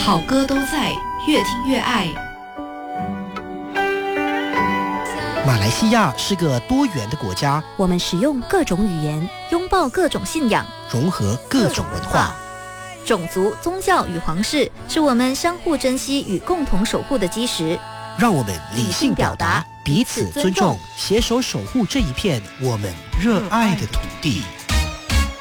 好歌都在，越听越爱。 马来西亚是个多元的国家， 我们使用各种语言，拥抱各种信仰， 融合各种文化。 种族、宗教与皇室是我们相互珍惜与共同守护的基石。 让我们理性表达，彼此尊重，携手守护这一片我们热爱的土地。